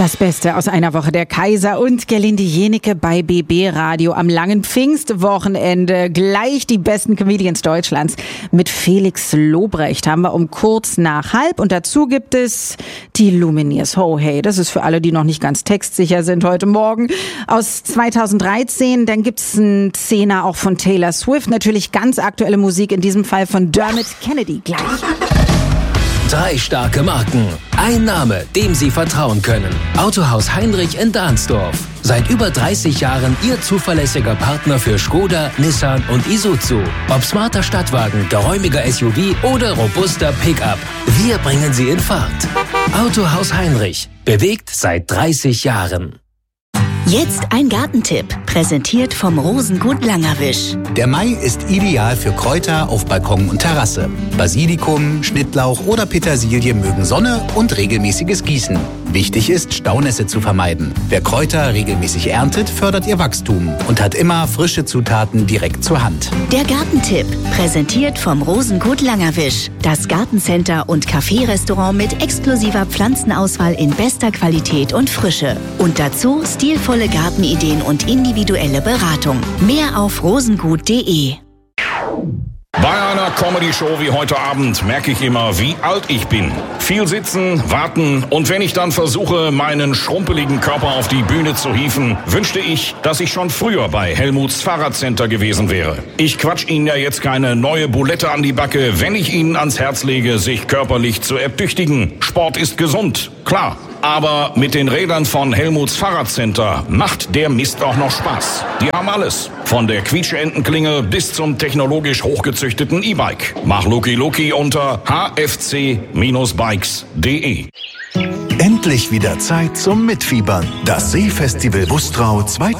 Das Beste aus einer Woche. Der Kaiser und Gerlinde Jenecke bei BB Radio am langen Pfingstwochenende. Gleich die besten Comedians Deutschlands. Mit Felix Lobrecht haben wir um kurz nach halb. Und dazu gibt es die Lumineers. Ho, hey, das ist für alle, die noch nicht ganz textsicher sind heute Morgen. Aus 2013. Dann gibt's einen Zehner auch von Taylor Swift. Natürlich ganz aktuelle Musik, in diesem Fall von Dermot Kennedy. Gleich. 3 starke Marken. Ein Name, dem Sie vertrauen können. Autohaus Heinrich in Dahnsdorf. Seit über 30 Jahren Ihr zuverlässiger Partner für Skoda, Nissan und Isuzu. Ob smarter Stadtwagen, geräumiger SUV oder robuster Pickup. Wir bringen Sie in Fahrt. Autohaus Heinrich. Bewegt seit 30 Jahren. Jetzt ein Gartentipp, präsentiert vom Rosengut Langerwisch. Der Mai ist ideal für Kräuter auf Balkon und Terrasse. Basilikum, Schnittlauch oder Petersilie mögen Sonne und regelmäßiges Gießen. Wichtig ist, Staunässe zu vermeiden. Wer Kräuter regelmäßig erntet, fördert ihr Wachstum und hat immer frische Zutaten direkt zur Hand. Der Gartentipp, präsentiert vom Rosengut Langerwisch. Das Gartencenter und Café-Restaurant mit exklusiver Pflanzenauswahl in bester Qualität und Frische. Und dazu stilvolle Gartenideen und individuelle Beratung. Mehr auf rosengut.de. Bei einer Comedy-Show wie heute Abend merke ich immer, wie alt ich bin. Viel sitzen, warten und wenn ich dann versuche, meinen schrumpeligen Körper auf die Bühne zu hieven, wünschte ich, dass ich schon früher bei Helmuts Fahrradcenter gewesen wäre. Ich quatsch Ihnen ja jetzt keine neue Bulette an die Backe, wenn ich Ihnen ans Herz lege, sich körperlich zu ertüchtigen. Sport ist gesund, klar. Aber mit den Rädern von Helmuts Fahrradcenter macht der Mist auch noch Spaß. Die haben alles. Von der Quietscheentenklinge bis zum technologisch hochgezüchteten E-Bike. Mach Luki unter hfc-bikes.de. Endlich wieder Zeit zum Mitfiebern. Das Seefestival Wustrau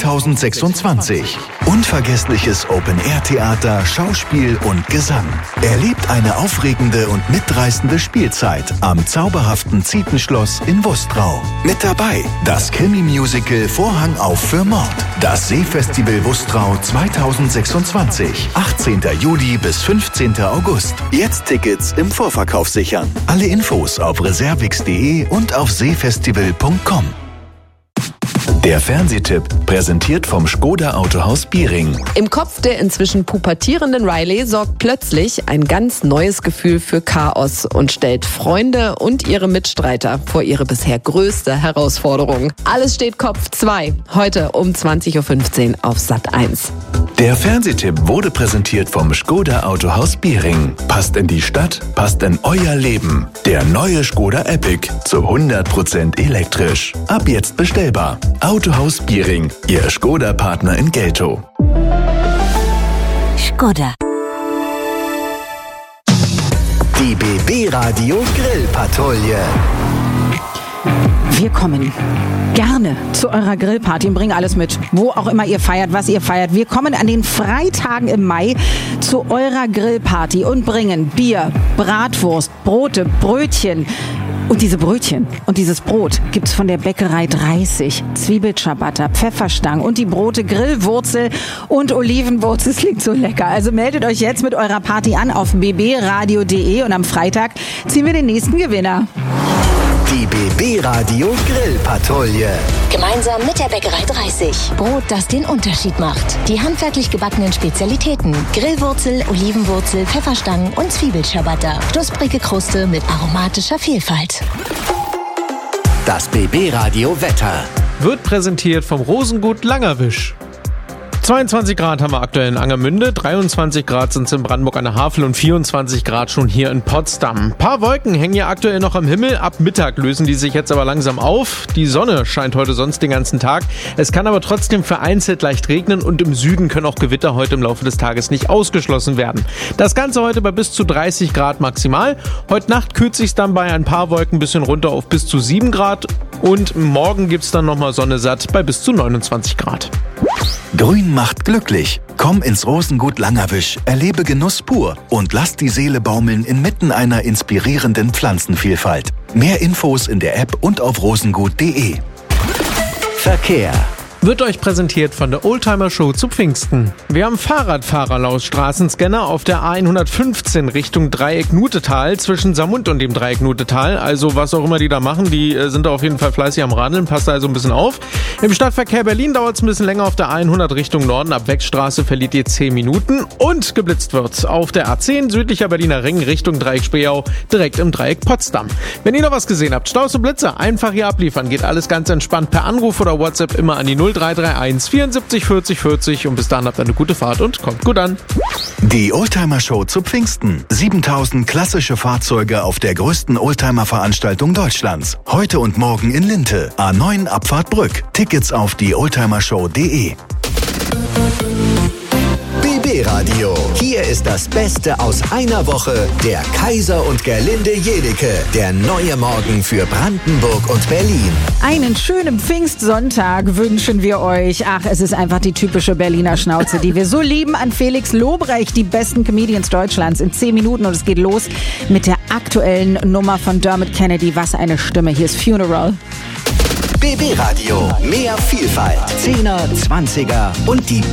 2026. Unvergessliches Open-Air-Theater, Schauspiel und Gesang. Erlebt eine aufregende und mitreißende Spielzeit am zauberhaften Zietenschloss in Wustrau. Mit dabei das Krimi-Musical Vorhang auf für Mord. Das Seefestival Wustrau 2026. 18. Juli bis 15. August. Jetzt Tickets im Vorverkauf sichern. Alle Infos auf reservix.de und auf seefestival.com. Der Fernsehtipp, präsentiert vom Skoda Autohaus Biering. Im Kopf der inzwischen pubertierenden Riley sorgt plötzlich ein ganz neues Gefühl für Chaos und stellt Freunde und ihre Mitstreiter vor ihre bisher größte Herausforderung. Alles steht Kopf 2, heute um 20.15 Uhr auf Sat.1. Der Fernsehtipp wurde präsentiert vom Skoda Autohaus Biering. Passt in die Stadt, passt in euer Leben. Der neue Skoda Epic zu 100% elektrisch. Ab jetzt bestellbar. Autohaus Biering, Ihr Skoda-Partner in Geltow. Skoda. Die BB Radio Grillpatrouille. Wir kommen gerne zu eurer Grillparty und bringen alles mit. Wo auch immer ihr feiert, was ihr feiert. Wir kommen an den Freitagen im Mai zu eurer Grillparty und bringen Bier, Bratwurst, Brote, Brötchen. Und diese Brötchen und dieses Brot gibt's von der Bäckerei 30. Zwiebelciabatta, Pfefferstangen und die Brote Grillwurzel und Olivenwurzel. Es klingt so lecker. Also meldet euch jetzt mit eurer Party an auf bbradio.de und am Freitag ziehen wir den nächsten Gewinner. Die BB Radio Grillpatrouille. Gemeinsam mit der Bäckerei 30. Brot, das den Unterschied macht. Die handwerklich gebackenen Spezialitäten. Grillwurzel, Olivenwurzel, Pfefferstangen und Zwiebelciabatta. Knusprige Kruste mit aromatischer Vielfalt. Das BB Radio Wetter. Wird präsentiert vom Rosengut Langerwisch. 22 Grad haben wir aktuell in Angermünde, 23 Grad sind es in Brandenburg an der Havel und 24 Grad schon hier in Potsdam. Ein paar Wolken hängen ja aktuell noch am Himmel, ab Mittag lösen die sich jetzt aber langsam auf. Die Sonne scheint heute sonst den ganzen Tag. Es kann aber trotzdem vereinzelt leicht regnen und im Süden können auch Gewitter heute im Laufe des Tages nicht ausgeschlossen werden. Das Ganze heute bei bis zu 30 Grad maximal. Heute Nacht kühlt sich dann bei ein paar Wolken ein bisschen runter auf bis zu 7 Grad und morgen gibt es dann nochmal Sonne satt bei bis zu 29 Grad. Grün macht glücklich. Komm ins Rosengut Langerwisch, erlebe Genuss pur und lass die Seele baumeln inmitten einer inspirierenden Pflanzenvielfalt. Mehr Infos in der App und auf rosengut.de. Verkehr. wird euch präsentiert von der Oldtimer Show zu Pfingsten. Wir haben Fahrradfahrer laut Straßenscanner auf der A115 Richtung Dreieck Nutetal zwischen Samund und dem Dreieck Nutetal. Also was auch immer die da machen, die sind da auf jeden Fall fleißig am Radeln, passt also ein bisschen auf. Im Stadtverkehr Berlin dauert es ein bisschen länger auf der A100 Richtung Norden. Ab Weckstraße verliert ihr 10 Minuten und geblitzt wird auf der A10 südlicher Berliner Ring Richtung Dreieck Spreeau, direkt im Dreieck Potsdam. Wenn ihr noch was gesehen habt, Staus und Blitze, einfach hier abliefern. Geht alles ganz entspannt per Anruf oder WhatsApp immer an die 0331 74 40 40 und bis dahin habt ihr eine gute Fahrt und kommt gut an. Die Oldtimer Show zu Pfingsten. 7000 klassische Fahrzeuge auf der größten Oldtimer-Veranstaltung Deutschlands. Heute und morgen in Linte. A9 Abfahrt Brück. Tickets auf dieoldtimershow.de. BB Radio. Hier ist das Beste aus einer Woche. Der Kaiser und Gerlinde Jedecke. Der neue Morgen für Brandenburg und Berlin. Einen schönen Pfingstsonntag wünschen wir euch. Ach, es ist einfach die typische Berliner Schnauze, die wir so lieben. An Felix Lobrecht, die besten Comedians Deutschlands in 10 Minuten. Und es geht los mit der aktuellen Nummer von Dermot Kennedy. Was eine Stimme. Hier ist Funeral. BB Radio. Mehr Vielfalt. 10er, 20er und die